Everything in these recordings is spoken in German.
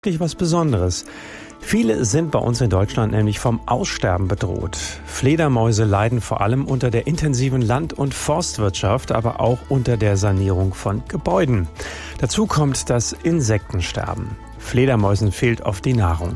Wirklich was Besonderes. Viele sind bei uns in Deutschland nämlich vom Aussterben bedroht. Fledermäuse leiden vor allem unter der intensiven Land- und Forstwirtschaft, aber auch unter der Sanierung von Gebäuden. Dazu kommt das Insektensterben. Fledermäusen fehlt oft die Nahrung.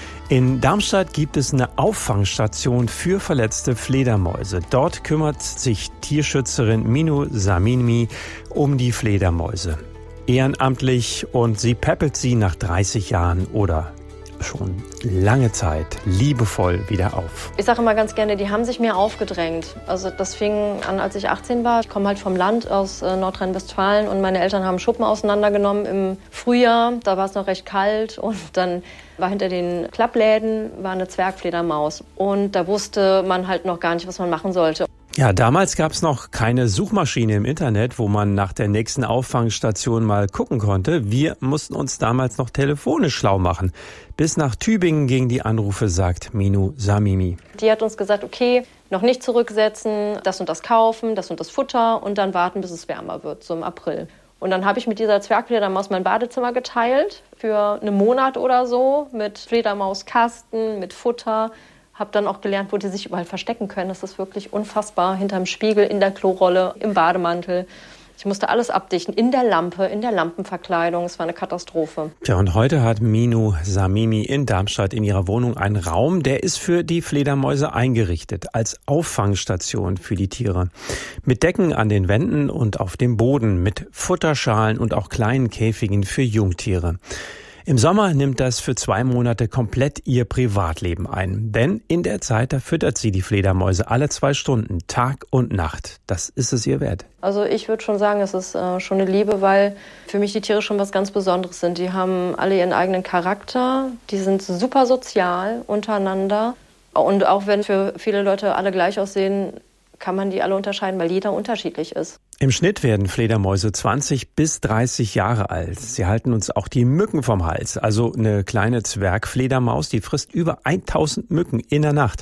In Darmstadt gibt es eine Auffangstation für verletzte Fledermäuse. Dort kümmert sich Tierschützerin Minu Samimi um die Fledermäuse. Ehrenamtlich, und sie päppelt sie nach 30 Jahren oder schon lange Zeit liebevoll wieder auf. Ich sage immer ganz gerne, die haben sich mir aufgedrängt. Also das fing an, als ich 18 war. Ich komme halt vom Land aus Nordrhein-Westfalen und meine Eltern haben Schuppen auseinandergenommen im Frühjahr. Da war es noch recht kalt und dann war hinter den Klappläden war eine Zwergfledermaus. Und da wusste man halt noch gar nicht, was man machen sollte. Ja, damals gab es noch keine Suchmaschine im Internet, wo man nach der nächsten Auffangstation mal gucken konnte. Wir mussten uns damals noch telefonisch schlau machen. Bis nach Tübingen gingen die Anrufe, sagt Minu Samimi. Die hat uns gesagt, okay, noch nicht zurücksetzen, das und das kaufen, das und das Futter und dann warten, bis es wärmer wird, so im April. Und dann habe ich mit dieser Zwergfledermaus mein Badezimmer geteilt für einen Monat oder so mit Fledermauskasten, mit Futter. Habe dann auch gelernt, wo die sich überall verstecken können. Das ist wirklich unfassbar. Hinterm Spiegel, in der Klorolle, im Bademantel. Ich musste alles abdichten. In der Lampe, in der Lampenverkleidung. Es war eine Katastrophe. Tja, und heute hat Minu Samimi in Darmstadt in ihrer Wohnung einen Raum, der ist für die Fledermäuse eingerichtet, als Auffangstation für die Tiere. Mit Decken an den Wänden und auf dem Boden, mit Futterschalen und auch kleinen Käfigen für Jungtiere. Im Sommer nimmt das für 2 Monate komplett ihr Privatleben ein. Denn in der Zeit, da füttert sie die Fledermäuse alle 2 Stunden, Tag und Nacht. Das ist es ihr wert. Also ich würde schon sagen, es ist schon eine Liebe, weil für mich die Tiere schon was ganz Besonderes sind. Die haben alle ihren eigenen Charakter, die sind super sozial untereinander. Und auch wenn für viele Leute alle gleich aussehen, kann man die alle unterscheiden, weil jeder unterschiedlich ist. Im Schnitt werden Fledermäuse 20 bis 30 Jahre alt. Sie halten uns auch die Mücken vom Hals. Also eine kleine Zwergfledermaus, die frisst über 1000 Mücken in der Nacht.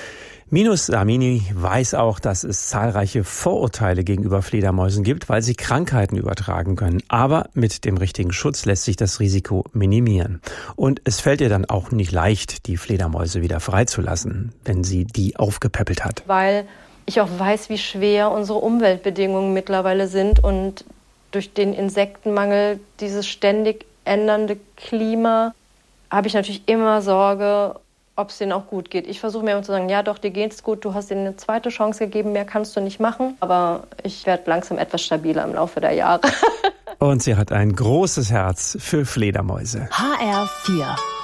Minu Samimi weiß auch, dass es zahlreiche Vorurteile gegenüber Fledermäusen gibt, weil sie Krankheiten übertragen können. Aber mit dem richtigen Schutz lässt sich das Risiko minimieren. Und es fällt ihr dann auch nicht leicht, die Fledermäuse wieder freizulassen, wenn sie die aufgepäppelt hat. Weil ich auch weiß, wie schwer unsere Umweltbedingungen mittlerweile sind und durch den Insektenmangel, dieses ständig ändernde Klima, habe ich natürlich immer Sorge, ob es denen auch gut geht. Ich versuche mir immer zu sagen, ja doch, dir geht's gut, du hast ihnen eine zweite Chance gegeben, mehr kannst du nicht machen. Aber ich werde langsam etwas stabiler im Laufe der Jahre. Und sie hat ein großes Herz für Fledermäuse. HR4